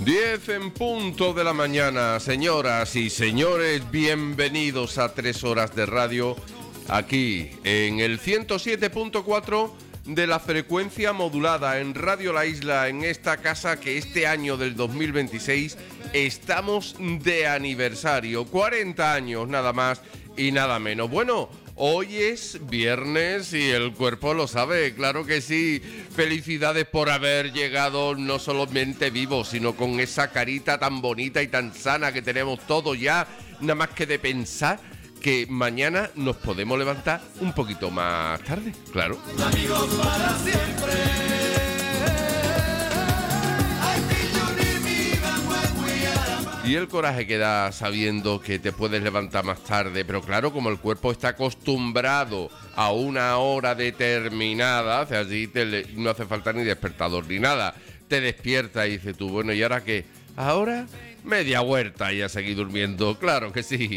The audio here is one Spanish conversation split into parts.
10 en punto de la mañana, señoras y señores, bienvenidos a 3 horas de radio, aquí en el 107.4 de la frecuencia modulada en Radio La Isla, en esta casa que este año del 2026 estamos de aniversario, 40 años nada más y nada menos. Bueno, hoy es viernes y el cuerpo lo sabe, claro que sí. Felicidades por haber llegado no solamente vivos, sino con esa carita tan bonita y tan sana que tenemos todos ya, nada más que de pensar que mañana nos podemos levantar un poquito más tarde, claro. Amigos para siempre. Y el coraje que da sabiendo que te puedes levantar más tarde, pero claro, como el cuerpo está acostumbrado a una hora determinada, o sea, allí no hace falta ni despertador ni nada, te despierta y dices tú, bueno, ¿y ahora qué? Ahora media huerta y a seguir durmiendo, claro que sí.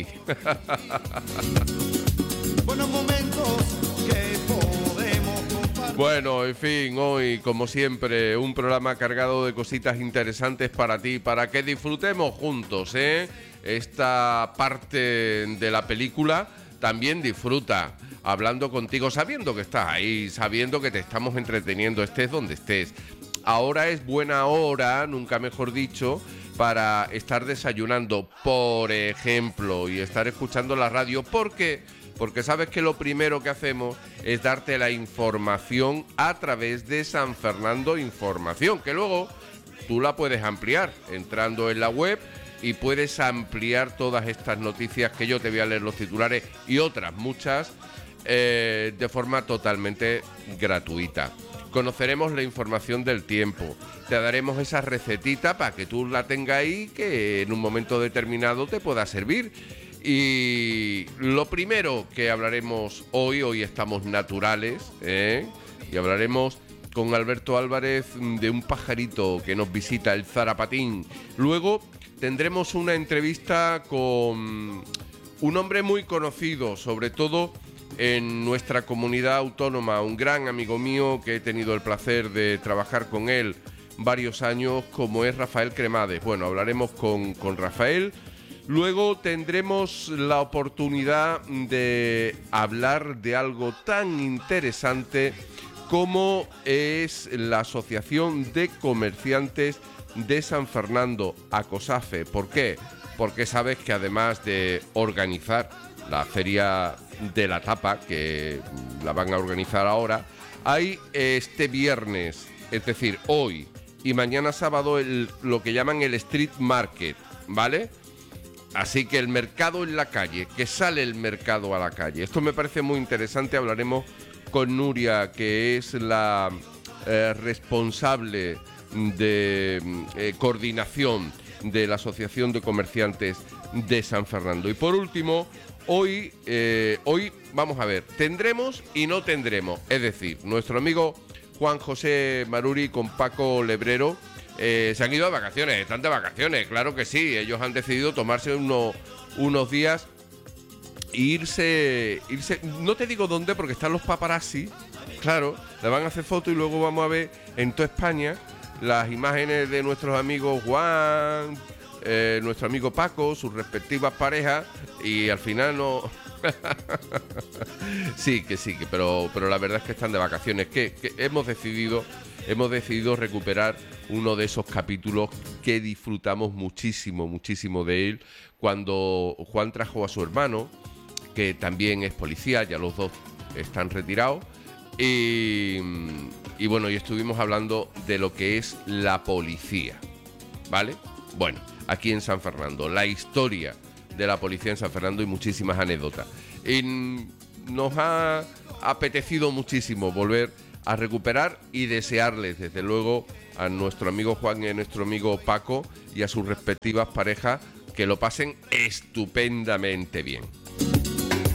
Buenos momentos que podemos compartir. Bueno, en fin, hoy, como siempre, un programa cargado de cositas interesantes para ti, para que disfrutemos juntos, ¿eh? Esta parte de la película también disfruta hablando contigo, sabiendo que estás ahí, sabiendo que te estamos entreteniendo, estés donde estés. Ahora es buena hora, nunca mejor dicho, para estar desayunando, por ejemplo, y estar escuchando la radio. ¿Por qué? Porque sabes que lo primero que hacemos es darte la información a través de San Fernando Información, que luego tú la puedes ampliar entrando en la web y puedes ampliar todas estas noticias que yo te voy a leer los titulares y otras muchas de forma totalmente gratuita. Conoceremos la información del tiempo, te daremos esa recetita para que tú la tengas ahí, que en un momento determinado te pueda servir. Y lo primero que hablaremos hoy estamos naturales, y hablaremos con Alberto Álvarez de un pajarito que nos visita, el zarapatín. Luego tendremos una entrevista con un hombre muy conocido, sobre todo en nuestra comunidad autónoma, un gran amigo mío que he tenido el placer de trabajar con él varios años, como es Rafael Cremades. Bueno, hablaremos con Rafael. Luego tendremos la oportunidad de hablar de algo tan interesante como es la Asociación de Comerciantes de San Fernando, ACOSAFE. ¿Por qué? Porque sabes que además de organizar la Feria de la Tapa, que la van a organizar ahora, hay este viernes, es decir, hoy y mañana sábado, lo que llaman el Street Market, ¿vale? Así que el mercado en la calle, que sale el mercado a la calle. Esto me parece muy interesante. Hablaremos con Nuria, que es la responsable de coordinación de la Asociación de Comerciantes de San Fernando. Y por último, hoy vamos a ver, tendremos y no tendremos. Es decir, nuestro amigo Juan José Maruri con Paco Lebrero se han ido de vacaciones, están de vacaciones, claro que sí. Ellos han decidido tomarse unos días e irse, no te digo dónde porque están los paparazzi, claro, le van a hacer fotos y luego vamos a ver en toda España las imágenes de nuestros amigos Juan, nuestro amigo Paco, sus respectivas parejas, y al final no... sí, pero la verdad es que están de vacaciones, que hemos decidido recuperar uno de esos capítulos que disfrutamos muchísimo de él, cuando Juan trajo a su hermano, que también es policía, ya los dos están retirados, y bueno, y estuvimos hablando de lo que es la policía, ¿vale? Bueno, aquí en San Fernando, la historia de la policía en San Fernando y muchísimas anécdotas. Y nos ha apetecido muchísimo volver a recuperar y desearles, desde luego, a nuestro amigo Juan y a nuestro amigo Paco y a sus respectivas parejas que lo pasen estupendamente bien.